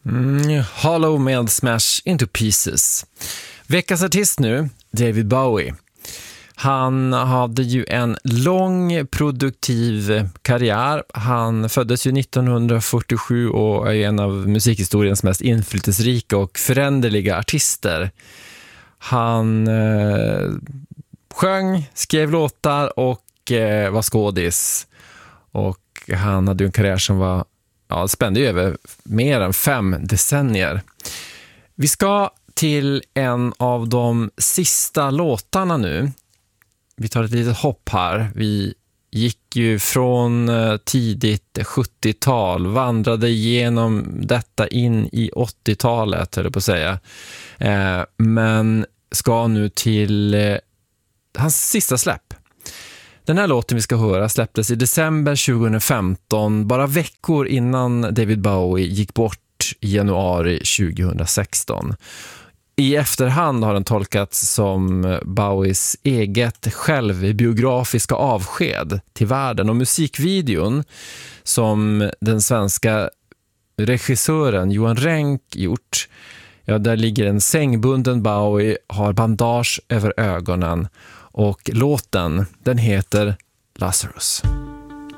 Hollow med Smash Into Pieces. Veckans artist nu, David Bowie. Han hade ju en lång produktiv karriär. Han föddes ju 1947 och är en av musikhistoriens mest inflytelserika och föränderliga artister. Han sjöng, skrev låtar och var skådis. Och han hade ju en karriär som spände ju över mer än 5 decennier. Vi ska till en av de sista låtarna nu. Vi tar ett litet hopp här. Vi gick ju från tidigt 70-tal, vandrade igenom detta in i 80-talet, höll jag på att säga. Men ska nu till hans sista släpp. Den här låten vi ska höra släpptes i december 2015, bara veckor innan David Bowie gick bort i januari 2016. I efterhand har den tolkats som Bowies eget självbiografiska avsked till världen, och musikvideon som den svenska regissören Johan Renck gjort, där ligger en sängbunden Bowie, har bandage över ögonen, och låten, den heter Lazarus.